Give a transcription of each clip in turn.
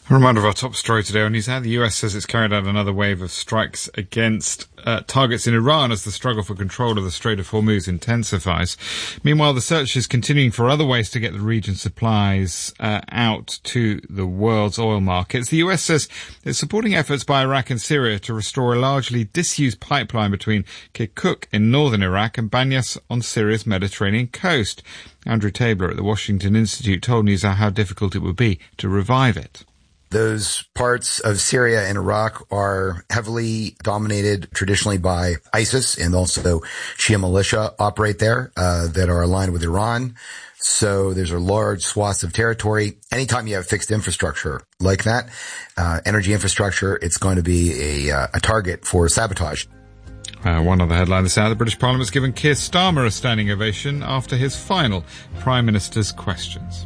A reminder of our top story today on NewsHour. The US says it's carried out another wave of strikes against targets in Iran as the struggle for control of the Strait of Hormuz intensifies. Meanwhile, the search is continuing for other ways to get the region's supplies out to the world's oil markets. The US says it's supporting efforts by Iraq and Syria to restore a largely disused pipeline between Kirkuk in northern Iraq and Banyas on Syria's Mediterranean coast. Andrew Tabler at the Washington Institute told NewsHour how difficult it would be to revive it. Those parts of Syria and Iraq are heavily dominated traditionally by ISIS, and also Shia militia operate there that are aligned with Iran. So there's a large swaths of territory. Anytime you have fixed infrastructure like that, energy infrastructure, it's going to be a target for sabotage. One other headline this hour, the British Parliament's given Keir Starmer a standing ovation after his final Prime Minister's questions.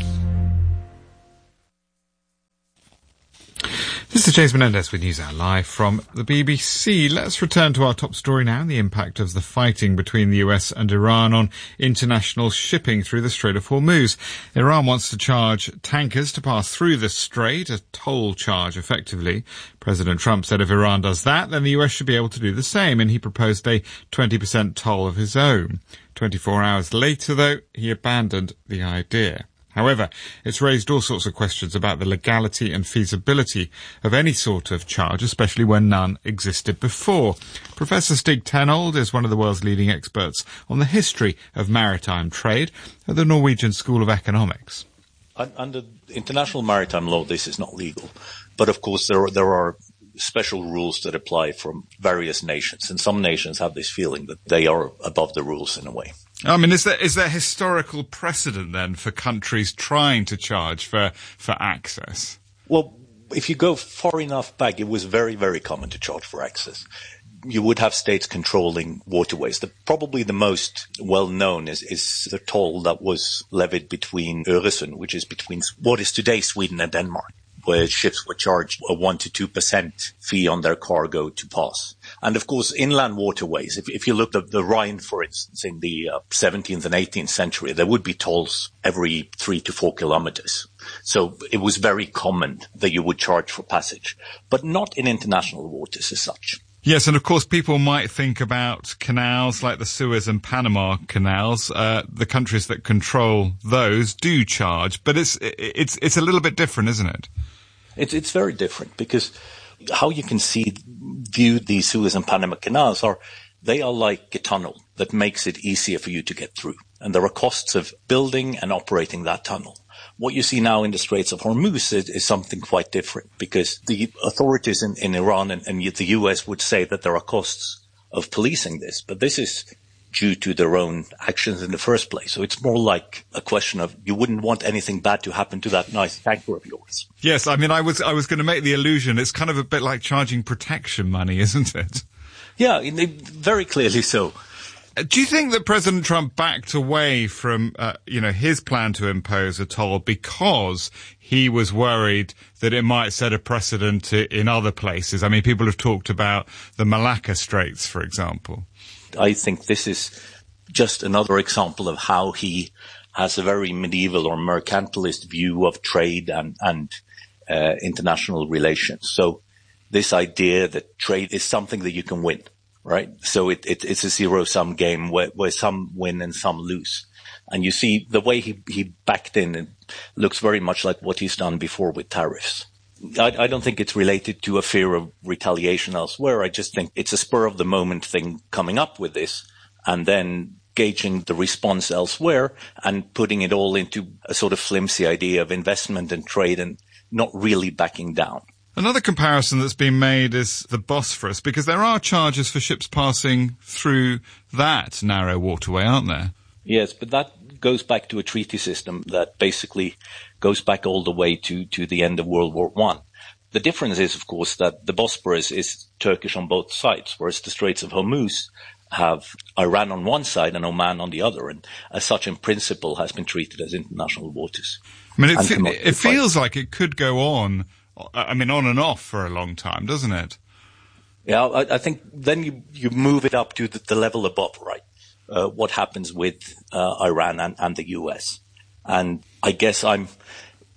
This is James Menendez with NewsHour Live from the BBC. Let's return to our top story now, the impact of the fighting between the US and Iran on international shipping through the Strait of Hormuz. Iran wants to charge tankers to pass through the strait, a toll charge effectively. President Trump said if Iran does that, then the US should be able to do the same, and he proposed a 20% toll of his own. 24 hours later, though, he abandoned the idea. However, it's raised all sorts of questions about the legality and feasibility of any sort of charge, especially when none existed before. Professor Stig Tenold is one of the world's leading experts on the history of maritime trade at the Norwegian School of Economics. Under international maritime law, this is not legal. But of course, there are special rules that apply from various nations. And some nations have this feeling that they are above the rules in a way. I mean, is there historical precedent then for countries trying to charge for access? Well, if you go far enough back, it was very, very common to charge for access. You would have states controlling waterways. Probably the most well-known is the toll that was levied between Öresund, which is between what is today Sweden and Denmark, where ships were charged a 1 to 2% fee on their cargo to pass. And of course, inland waterways, if you look at the Rhine, for instance, in the 17th and 18th century, there would be tolls every 3 to 4 kilometers. So it was very common that you would charge for passage, but not in international waters as such. Yes, and of course people might think about canals like the Suez and Panama canals. The countries that control those do charge, but it's a little bit different, isn't it? It's very different because how you can view the Suez and Panama canals they are like a tunnel that makes it easier for you to get through. And there are costs of building and operating that tunnel. What you see now in the Straits of Hormuz is something quite different because the authorities in Iran and the US would say that there are costs of policing this, but this is due to their own actions in the first place. So it's more like a question of you wouldn't want anything bad to happen to that nice tanker of yours. Yes, I mean, I was going to make the allusion. It's kind of a bit like charging protection money, isn't it? Yeah, very clearly so. Do you think that President Trump backed away from, his plan to impose a toll because he was worried that it might set a precedent in other places? I mean, people have talked about the Malacca Straits, for example. I think this is just another example of how he has a very medieval or mercantilist view of trade and international relations. So this idea that trade is something that you can win, right? So it's a zero-sum game where some win and some lose. And you see the way he backed in, it looks very much like what he's done before with tariffs. I don't think it's related to a fear of retaliation elsewhere. I just think it's a spur-of-the-moment thing coming up with this and then gauging the response elsewhere and putting it all into a sort of flimsy idea of investment and trade and not really backing down. Another comparison that's been made is the Bosphorus, because there are charges for ships passing through that narrow waterway, aren't there? Yes, but that goes back to a treaty system that basically goes back all the way to the end of World War I. The difference is, of course, that the Bosporus is Turkish on both sides, whereas the Straits of Hormuz have Iran on one side and Oman on the other, and as such, in principle, has been treated as international waters. I mean, it feels like it could go on and off for a long time, doesn't it? Yeah, I think then you move it up to the level above, right? What happens with Iran and the US. And I guess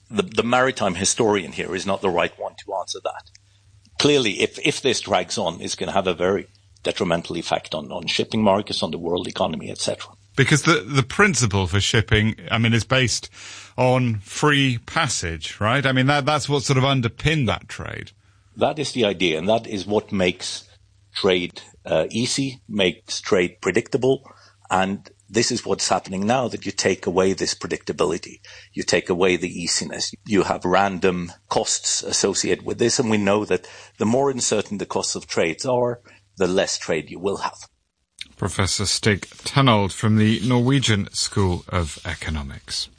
the maritime historian here is not the right one to answer that. Clearly, if this drags on, it's going to have a very detrimental effect on shipping markets, on the world economy, etc. Because the principle for shipping, I mean, is based on free passage, right? I mean, that's what sort of underpinned that trade. That is the idea, and that is what makes trade easy, makes trade predictable, and this is what's happening now, that you take away this predictability. You take away the easiness. You have random costs associated with this, and we know that the more uncertain the costs of trades are, the less trade you will have. Professor Stig Tunnold from the Norwegian School of Economics.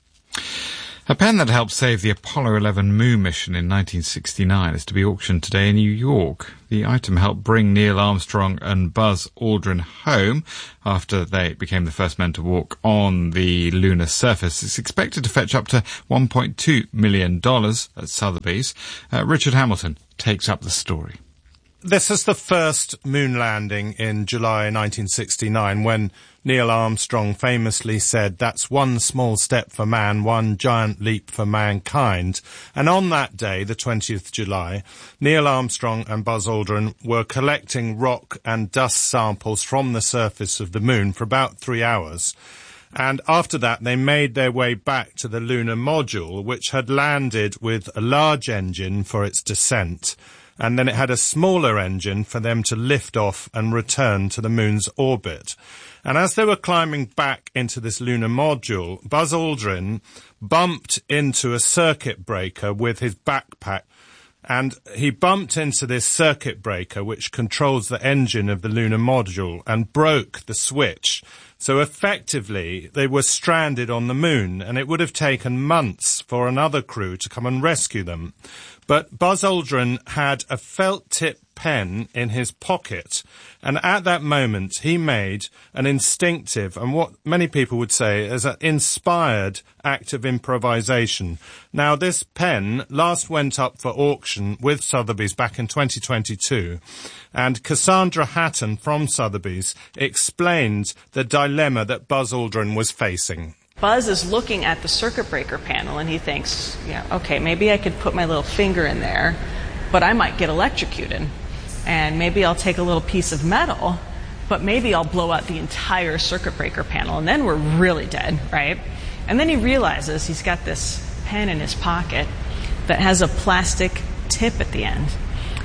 A pen that helped save the Apollo 11 moon mission in 1969 is to be auctioned today in New York. The item helped bring Neil Armstrong and Buzz Aldrin home after they became the first men to walk on the lunar surface. It's expected to fetch up to $1.2 million at Sotheby's. Richard Hamilton takes up the story. This is the first moon landing in July 1969, when Neil Armstrong famously said, "That's one small step for man, one giant leap for mankind." And on that day, the 20th July, Neil Armstrong and Buzz Aldrin were collecting rock and dust samples from the surface of the moon for about 3 hours. And after that, they made their way back to the lunar module, which had landed with a large engine for its descent. And then it had a smaller engine for them to lift off and return to the moon's orbit. And as they were climbing back into this lunar module, Buzz Aldrin bumped into a circuit breaker with his backpack. And he bumped into this circuit breaker, which controls the engine of the lunar module, and broke the switch. So effectively, they were stranded on the moon, and it would have taken months for another crew to come and rescue them. But Buzz Aldrin had a felt-tip pen in his pocket, and at that moment he made an instinctive, and what many people would say is an inspired act of improvisation. Now, this pen last went up for auction with Sotheby's back in 2022, and Cassandra Hatton from Sotheby's explained the dilemma that Buzz Aldrin was facing. Buzz is looking at the circuit breaker panel and he thinks, okay, maybe I could put my little finger in there, but I might get electrocuted. And maybe I'll take a little piece of metal, but maybe I'll blow out the entire circuit breaker panel, and then we're really dead, right? And then he realizes he's got this pen in his pocket that has a plastic tip at the end.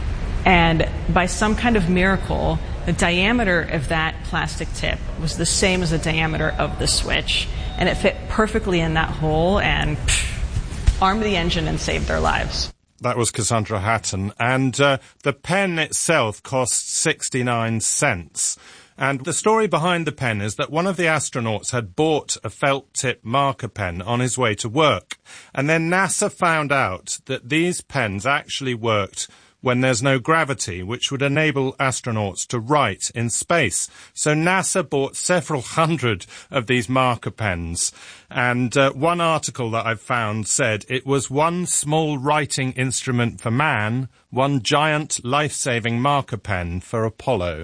And by some kind of miracle, the diameter of that plastic tip was the same as the diameter of the switch. And it fit perfectly in that hole and armed the engine and saved their lives. That was Cassandra Hatton. And the pen itself cost 69 cents. And the story behind the pen is that one of the astronauts had bought a felt-tip marker pen on his way to work. And then NASA found out that these pens actually worked when there's no gravity, which would enable astronauts to write in space. So NASA bought several hundred of these marker pens. And one article that I've found said it was one small writing instrument for man, one giant life-saving marker pen for Apollo.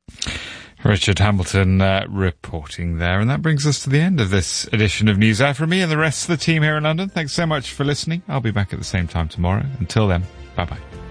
Richard Hamilton reporting there. And that brings us to the end of this edition of NewsHour. From me and the rest of the team here in London, thanks so much for listening. I'll be back at the same time tomorrow. Until then, bye-bye.